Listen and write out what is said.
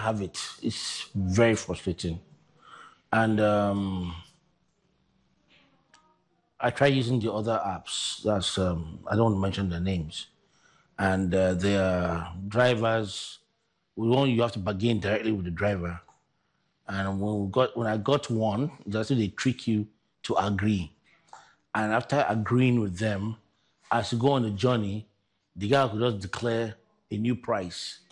have it. It's very frustrating. And I try using the other apps. That's I don't want to mention their names. And their drivers, you have to bargain directly with the driver. And when I got one, it's as if they trick you to agree. And after agreeing with them, as you go on the journey, the guy could just declare a new price.